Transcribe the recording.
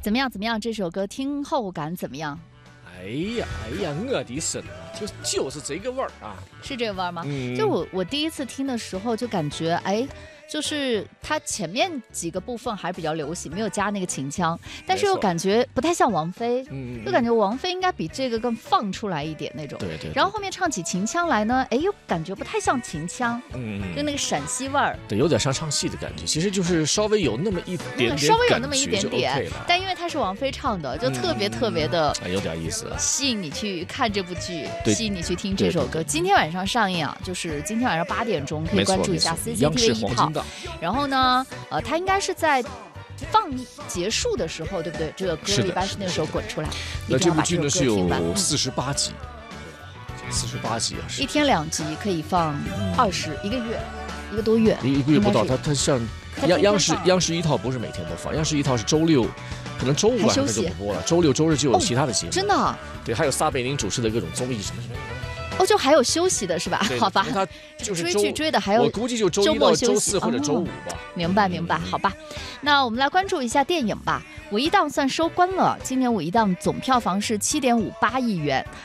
怎么样？怎么样？这首歌听后感怎么样？ 哎呀，我的神啊，就是这个味儿啊！ 是这个味儿吗？就我第一次听的时候就感觉，哎。就是它前面几个部分还是比较流行，没有加那个秦腔，但是又感觉不太像王菲，就感觉王菲应该比这个更放出来一点那种。 对。 然后后面唱起秦腔来呢，哎，又感觉不太像秦腔，就那个陕西味儿。 对，有点像唱戏的感觉，其实就是稍微有那么一点点， 稍微有那么一点点。 OK、 但因为它是王菲唱的，就特别特别的， 有点意思， 吸引你去看这部剧，吸引你去听这首歌。今天晚上上映啊，就是今天晚上8点钟，可以关注一下 CCTV 1套。然后呢，它应该是在放结束的时候，对不对？这个歌一般是那个时候滚出来。 那这部剧呢是有48集，48集啊， 一天2集可以放1个月，1个多月， 一个月不到。它像央视1套不是每天都放，央视1套是周6，可能周5晚上就不播了，周6周日就有其他的节目。 真的？ 对，还有撒贝宁主持的各种综艺什么。 哦，就还有休息的是吧？好吧， 他就是追剧追的还有， 我估计就周1到周4或者周5吧。 明白，好吧。那我们来关注一下电影吧。五一档算收官了，今年五一档总票房是7.58亿元，